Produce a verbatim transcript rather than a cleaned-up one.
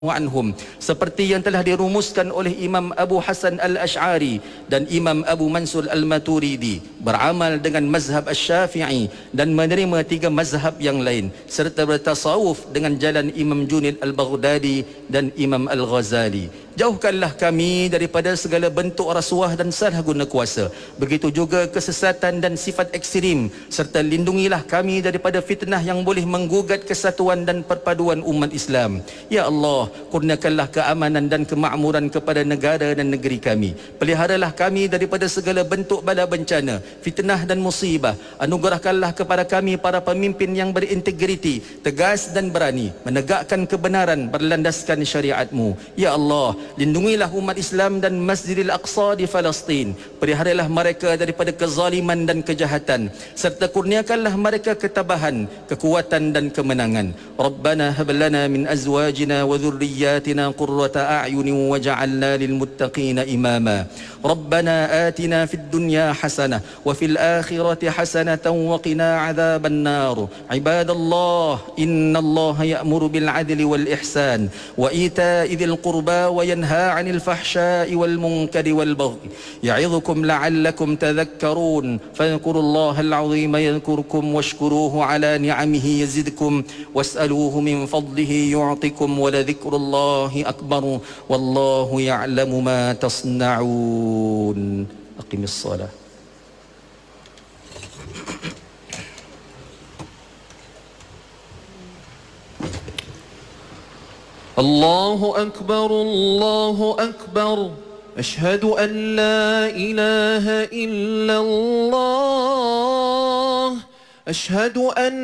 anhum, seperti yang telah dirumuskan oleh Imam Abu Hasan Al-Ash'ari dan Imam Abu Mansur Al-Maturidi, beramal dengan mazhab Asy-Syafi'i dan menerima tiga mazhab yang lain, serta bertasawuf dengan jalan Imam Junaid Al-Baghdadi dan Imam Al-Ghazali. Jauhkanlah kami daripada segala bentuk rasuah dan salah guna kuasa, begitu juga kesesatan dan sifat ekstrim, serta lindungilah kami daripada fitnah yang boleh menggugat kesatuan dan perpaduan umat Islam. Ya Allah, kurniakanlah keamanan dan kemakmuran kepada negara dan negeri kami. Peliharalah kami daripada segala bentuk bala bencana, fitnah dan musibah. Anugerahkanlah kepada kami para pemimpin yang berintegriti, tegas dan berani, menegakkan kebenaran berlandaskan syariat-Mu. Ya Allah, lindungilah umat Islam dan Masjidil Aqsa di Palestin. Peliharalah mereka daripada kezaliman dan kejahatan, serta kurniakanlah mereka ketabahan, kekuatan dan kemenangan. Rabbana hab lana min azwajina wa dhurriyyatina qurrata a'yunin waj'alna lil muttaqina imama. Rabbana atina fid dunya hasanah wa fil akhirati hasanatan wa qina adzaban nar. Ibadallah, innallaha ya'muru bil adli wal ihsan wa ita'i dzil qurba wa yanha 'anil fahsya'i wal munkari wal baghi. Ya'idhukum la'allakum tadhakkarun. Fadhkurullaha al-'azima yadhkurkum washkuruhu 'ala ni'amihi yazidkum was'aluhu min fadlihi yu'tikum wa la dhikrullahi akbar wallahu ya'lamu ma tasna'un. Aqimis shalah. Allahu akbar, Allahu akbar. Ashhadu an la ilaha illallah. Ashhadu an